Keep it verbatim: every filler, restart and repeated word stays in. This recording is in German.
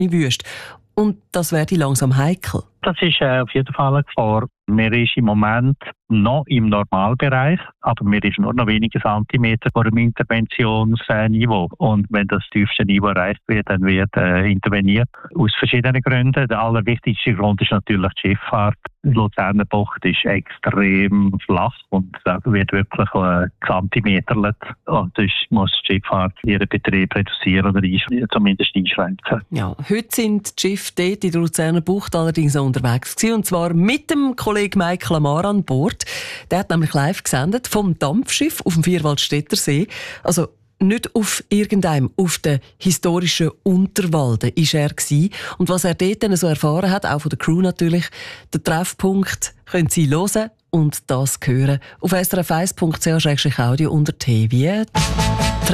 wie wüst. Und das werde langsam heikel. Das ist äh, auf jeden Fall eine Gefahr. Wir sind im Moment noch im Normalbereich, aber wir sind nur noch wenige Zentimeter vor dem Interventionsniveau. Und wenn das tiefste Niveau erreicht wird, dann wird äh, interveniert. Aus verschiedenen Gründen. Der allerwichtigste Grund ist natürlich die Schifffahrt. Die Luzerner Bucht ist extrem flach und da wird wirklich äh, zentimeterlet. Und das muss die Schifffahrt ihren Betrieb reduzieren oder einsch- zumindest einschränken. Ja, heute sind die Schiffe dort in der Luzerner Bucht allerdings auch unterwegs gewesen, und zwar mit dem Kollegen Michael Amar an Bord. Der hat nämlich live gesendet vom Dampfschiff auf dem Vierwaldstätter See. Also nicht auf irgendeinem, auf der historischen Unterwalde ist er gewesen. Und was er dort dann so erfahren hat, auch von der Crew natürlich, der Treffpunkt können Sie hören und das hören auf s r f eins punkt c h audio unter T wie